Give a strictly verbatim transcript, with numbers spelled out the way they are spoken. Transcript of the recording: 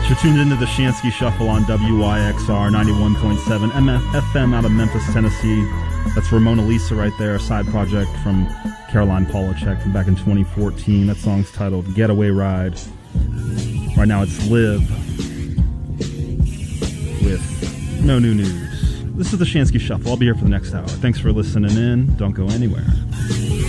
You're tuned into the Shansky Shuffle on W Y X R ninety-one point seven M F M out of Memphis, Tennessee. That's Ramona Lisa right there, a side project from Caroline Polachek from back in twenty fourteen. That song's titled Getaway Ride. Right now it's Live with no new news. This is the Shansky Shuffle. I'll be here for the next hour. Thanks for listening in. Don't go anywhere.